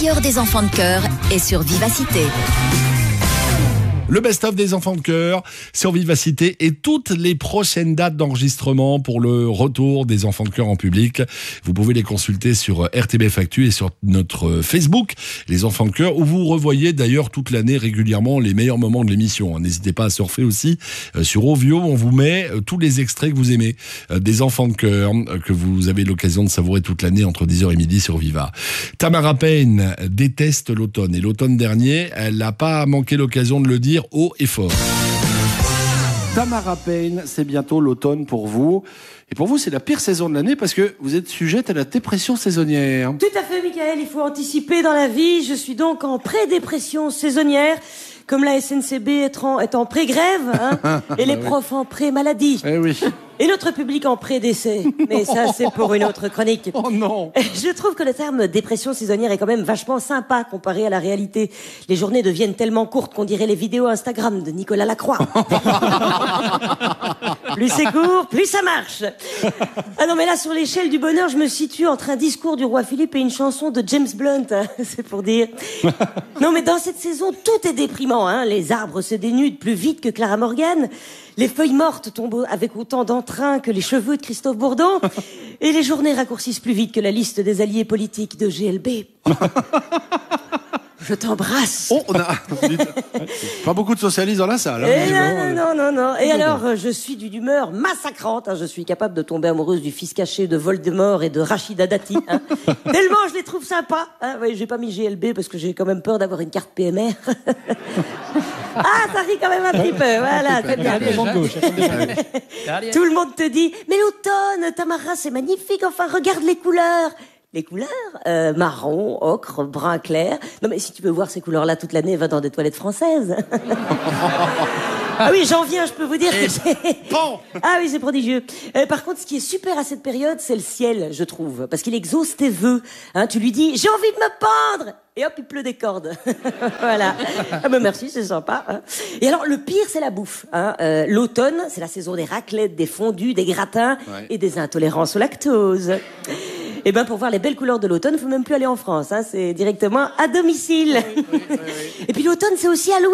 meilleur des enfants de chœur est sur Vivacité. Le best-of des enfants de chœur sur Vivacité et toutes les prochaines dates d'enregistrement pour le retour des enfants de chœur en public. Vous pouvez les consulter sur RTBF Actu et sur notre Facebook, les enfants de chœur, où vous revoyez d'ailleurs toute l'année régulièrement les meilleurs moments de l'émission. N'hésitez pas à surfer aussi sur Ovio, on vous met tous les extraits que vous aimez des enfants de chœur que vous avez l'occasion de savourer toute l'année entre 10h et midi sur Viva. Tamara Payne déteste l'automne et l'automne dernier, elle n'a pas manqué l'occasion de le dire haut et fort. Tamara Payne, c'est bientôt l'automne pour vous. Et pour vous, c'est la pire saison de l'année parce que vous êtes sujette à la dépression saisonnière. Tout à fait, Michael, il faut anticiper dans la vie. Je suis donc en pré-dépression saisonnière, comme la SNCB est en pré-grève, hein, et les profs en pré-maladie. Eh oui. Et notre public en pré-décès. Mais ça, c'est pour une autre chronique. Oh non! Je trouve que le terme dépression saisonnière est quand même vachement sympa comparé à la réalité. Les journées deviennent tellement courtes qu'on dirait les vidéos Instagram de Nicolas Lacroix. Plus c'est court, plus ça marche. Ah non, mais là, sur l'échelle du bonheur, je me situe entre un discours du roi Philippe et une chanson de James Blunt. Hein, c'est pour dire. Non, mais dans cette saison, tout est déprimant. Hein. Les arbres se dénudent plus vite que Clara Morgan. Les feuilles mortes tombent avec autant d'entrain que les cheveux de Christophe Bourdon. Et les journées raccourcissent plus vite que la liste des alliés politiques de GLB. Je t'embrasse. Oh, on a pas beaucoup de socialistes dans la salle. Hein, non. Et alors, je suis d'une humeur massacrante. Hein. Je suis capable de tomber amoureuse du fils caché de Voldemort et de Rachida Dati. Hein. Tellement je les trouve sympas. Hein. Ouais, j'ai pas mis GLB parce que j'ai quand même peur d'avoir une carte PMR. Ah, ça rit quand même un petit peu. Voilà, c'est bien. Tout le monde te dit, mais l'automne, Tamara, c'est magnifique. Enfin, regarde les couleurs. Les couleurs marron, ocre, brun clair. Non mais si tu veux voir ces couleurs-là toute l'année, va dans des toilettes françaises. Ah oui, j'en viens, je peux vous dire que c'est... Bon. Ah oui, c'est prodigieux. Par contre, ce qui est super à cette période, c'est le ciel, je trouve. Parce qu'il exauce tes vœux. Hein, tu lui dis, j'ai envie de me pendre. Et hop, il pleut des cordes. Voilà. Ah ben merci, c'est sympa. Hein. Et alors, le pire, c'est la bouffe. Hein. L'automne, c'est la saison des raclettes, des fondus, des gratins et des intolérances au lactose. Et ben pour voir les belles couleurs de l'automne, faut même plus aller en France. Hein. C'est directement à domicile. Oui. Et puis l'automne, c'est aussi Halloween.